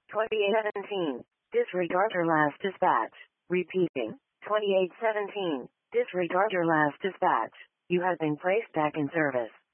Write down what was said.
2817. Disregard your last dispatch. Repeating. 2817. Disregard your last dispatch. You have been placed back in service.